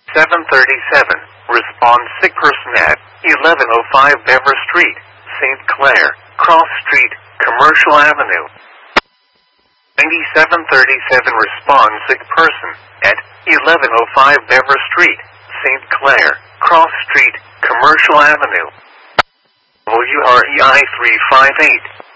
737. Respond sick person at 1105 Bever Street, St. Clair, Cross Street, Commercial Avenue. 9737. Respond sick person at 1105 Bever Street, St. Clair, Cross Street, Commercial Avenue. WREI 358.